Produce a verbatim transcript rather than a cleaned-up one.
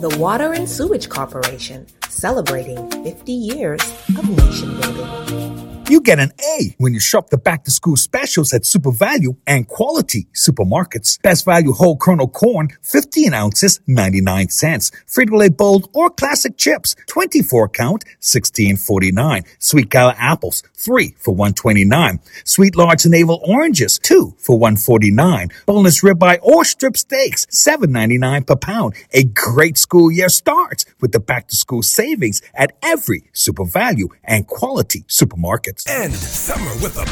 The Water and Sewage Corporation, celebrating fifty years of nation building. You get an A when you shop the back-to-school specials at Super Value and Quality Supermarkets. Best Value Whole Kernel Corn, fifteen ounces, ninety-nine cents. Frito-Lay Bold or Classic Chips, twenty-four count, sixteen forty-nine. Sweet Gala Apples, three for one twenty-nine. Sweet Large Navel Oranges, two for one forty-nine. Boneless ribeye or strip steaks, seven ninety-nine per pound. A great school year starts with the back-to-school savings at every Super Value and Quality Supermarkets. End summer with a